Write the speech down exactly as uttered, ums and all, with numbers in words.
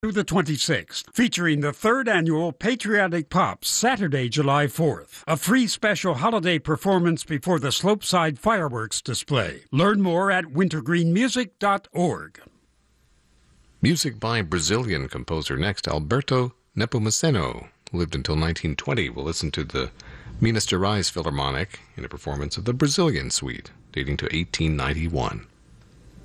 through the twenty-sixth, featuring the third annual Patriotic Pops, Saturday, July fourth. A free special holiday performance before the Slopeside fireworks display. Learn more at wintergreen music dot org. Music by Brazilian composer next, Alberto Nepomuceno, who lived until nineteen twenty. We'll listen to the Minas Gerais Philharmonic in a performance of the Brazilian Suite, dating to eighteen ninety-one.